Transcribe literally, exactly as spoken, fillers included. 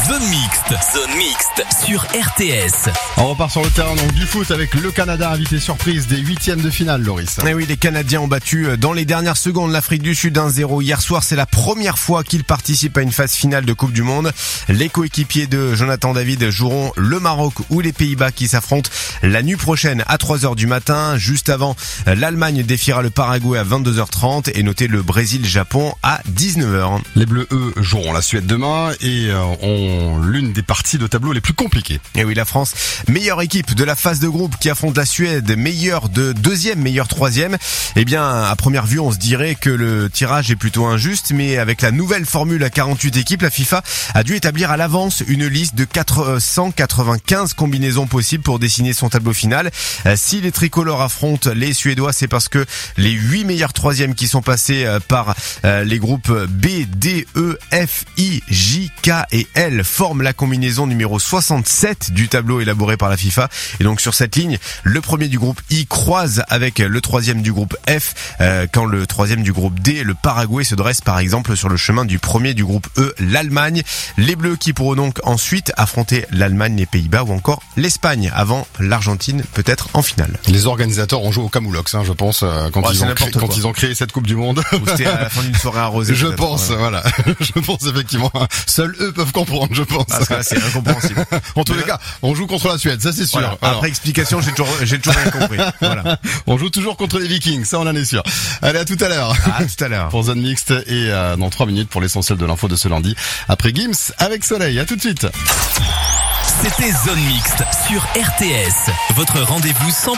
Zone Mixte. Zone Mixte sur R T S. On repart sur le terrain donc du foot avec le Canada, invité surprise des huitièmes de finale, Loris. Et oui, les Canadiens ont battu dans les dernières secondes l'Afrique du Sud un zéro hier soir. C'est la première fois qu'ils participent à une phase finale de Coupe du Monde. Les coéquipiers de Jonathan David joueront le Maroc ou les Pays-Bas qui s'affrontent la nuit prochaine à trois heures du matin. Juste avant, l'Allemagne défiera le Paraguay à vingt-deux heures trente et notez le Brésil-Japon à dix-neuf heures. Les Bleus, eux, joueront la Suède demain et euh, ont l'une des parties de tableau les plus compliquées. Et oui, la France, meilleure équipe de la phase de groupe qui affronte la Suède, meilleure de deuxième, meilleure troisième. Eh bien, à première vue, on se dirait que le tirage est plutôt injuste, mais avec la nouvelle formule à quarante-huit équipes, la FIFA a dû établir à l'avance une liste de quatre cent quatre-vingt-quinze combinaisons possibles pour dessiner son tableau final. Si les tricolores affrontent les Suédois, c'est parce que les huit meilleurs troisièmes qui sont passés par les groupes B, D, E, F, I, J, K et L forment la combinaison numéro soixante-sept du tableau élaboré par la FIFA. Et donc sur cette ligne, le premier du groupe I croise avec le troisième du groupe F, euh, quand le troisième du groupe D, le Paraguay, se dresse par exemple sur le chemin du premier du groupe E, l'Allemagne. Les Bleus qui pourront donc ensuite affronter l'Allemagne, les Pays-Bas ou encore l'Espagne avant l'Argentine peut-être en finale. Les organisateurs ont joué au Camoulox, hein, je pense, euh, quand, ouais, ils ont créé, quand ils ont créé cette Coupe du Monde. Ou c'était à la fin d'une soirée arrosée. Je pense, ouais. voilà. Je pense effectivement. Seuls eux peuvent comprendre, je pense. Parce que là, c'est incompréhensible. En tous les cas, on joue contre la Suède, ça c'est sûr. Voilà. Alors. Après explication, j'ai toujours, j'ai toujours rien compris. Voilà. On joue toujours contre les Vikings, ça on en est sûr. Allez, à tout à l'heure. À tout à l'heure. Pour Zone Mixte et euh, dans trois minutes pour l'essentiel de l'info de ce lundi. Après Gims avec Soleil, à tout de suite. C'était Zone Mixte sur R T S. Votre rendez-vous cent